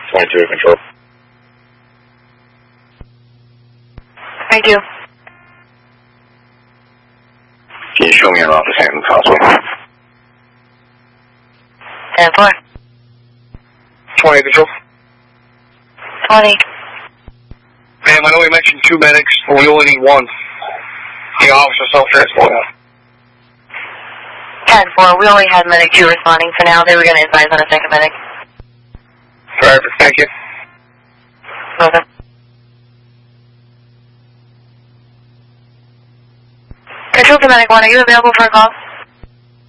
22 control. Thank you. Can you show me around the same causeway? 10-4. 20 control. 20. Ma'am, I know we mentioned 2 medics, but we only need 1. The officer self-transport now. 10-4. We only had medic 2 responding for now. They were going to advise on a second medic. Perfect, thank you. Welcome. Control to medic 1, are you available for a call?